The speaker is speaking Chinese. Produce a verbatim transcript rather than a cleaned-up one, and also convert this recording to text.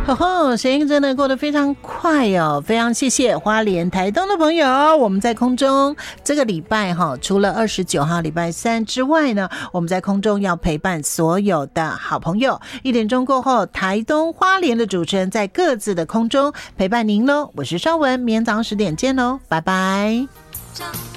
吼吼，时间真的过得非常快哦，非常谢谢花莲台东的朋友，我们在空中这个礼拜哈，除了二十九号礼拜三之外呢，我们在空中要陪伴所有的好朋友。一点钟过后，台东花莲的主持人在各自的空中陪伴您喽。我是邵文，明天早上十点见喽，拜拜。